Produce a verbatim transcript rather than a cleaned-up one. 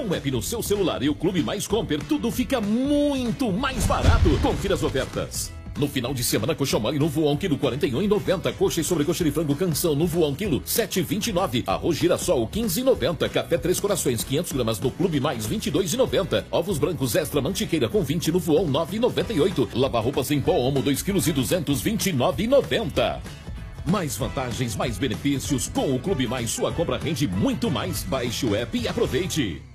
Com o app no seu celular e o Clube Mais Compre, tudo fica muito mais barato. Confira as ofertas. No final de semana, coxa mole no Voão, quilo quarenta e um reais e noventa centavos. Coxa e sobrecoxa de frango Canção no Voão, quilo sete reais e vinte e nove centavos. Arroz girassol, quinze reais e noventa centavos. Café Três Corações, quinhentos gramas no Clube Mais, vinte e dois reais e noventa centavos. Ovos brancos extra mantiqueira com vinte no Voão, nove reais e noventa e oito centavos. Lavar roupas em pó Omo, dois quilos e duzentos, vinte e nove reais e noventa centavos. Mais vantagens, mais benefícios. Com o Clube Mais, sua compra rende muito mais. Baixe o app e aproveite.